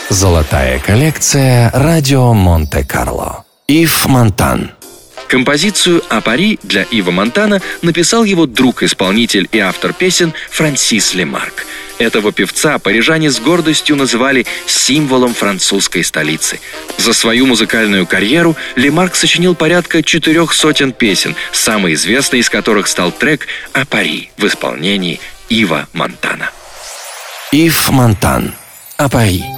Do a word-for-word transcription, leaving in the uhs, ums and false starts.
Золотая коллекция «Радио Монте-Карло». Ив Монтан. Композицию «А Пари» для Ива Монтана написал его друг-исполнитель и автор песен Франсис Лемарк. Этого певца парижане с гордостью называли символом французской столицы. За свою музыкальную карьеру Лемарк сочинил порядка четырех сотен песен, самой известной из которых стал трек «А Пари» в исполнении Ива Монтана. Ив Монтан. «А Пари».